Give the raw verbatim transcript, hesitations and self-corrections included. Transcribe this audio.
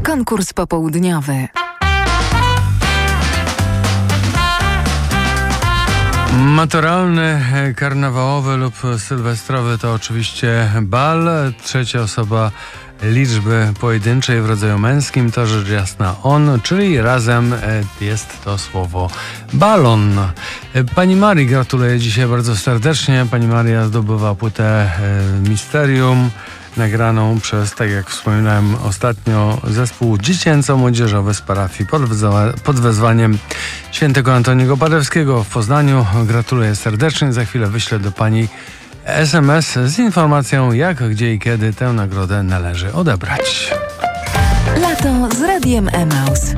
Konkurs popołudniowy. Maturalny, karnawałowy lub sylwestrowy to oczywiście bal. Trzecia osoba liczby pojedynczej w rodzaju męskim to rzecz jasna on, czyli razem jest to słowo balon. Pani Marii gratuluję dzisiaj bardzo serdecznie. Pani Maria zdobywa płytę Misterium, nagraną przez, tak jak wspominałem ostatnio, zespół dziecięco-młodzieżowy z parafii pod, wezwa- pod wezwaniem świętego Antoniego Padewskiego w Poznaniu. Gratuluję serdecznie. Za chwilę wyślę do pani es em es z informacją, jak, gdzie i kiedy tę nagrodę należy odebrać. Lato z Radiem Emaus.